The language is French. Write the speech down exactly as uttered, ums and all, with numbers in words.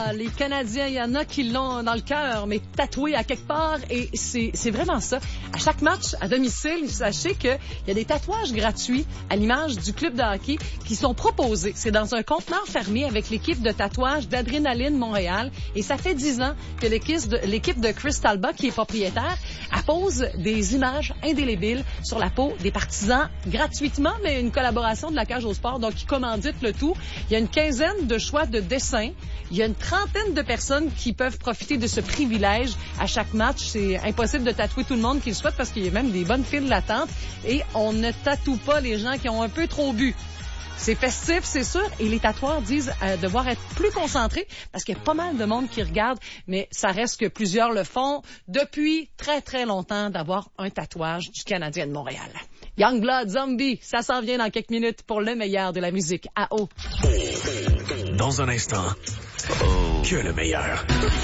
Ah, les Canadiens, il y en a qui l'ont dans le cœur, mais tatoué à quelque part. Et c'est, c'est vraiment ça. À chaque match à domicile, sachez qu'il y a des tatouages gratuits à l'image du club de hockey qui sont proposés. C'est dans un conteneur fermé avec l'équipe de tatouage d'Adrénaline Montréal. Et ça fait dix ans que l'équipe de, l'équipe de Chris Talbot, qui est propriétaire, appose des images indélébiles sur la peau des partisans gratuitement, mais une collaboration de la Cage au Sport, donc qui commandite le tout. Il y a une quinzaine de choix de dessins. Il y a une trentaine de personnes qui peuvent profiter de ce privilège à chaque match. C'est impossible de tatouer tout le monde qui le souhaite parce qu'il y a même des bonnes files d'attente. Et on ne tatoue pas les gens qui ont un peu trop bu. C'est festif, c'est sûr, et les tatoueurs disent euh, devoir être plus concentrés parce qu'il y a pas mal de monde qui regarde, mais ça reste que plusieurs le font depuis très, très longtemps d'avoir un tatouage du Canadien de Montréal. Youngblood Zombie, ça s'en vient dans quelques minutes pour le meilleur de la musique à eau. Dans un instant, que le meilleur.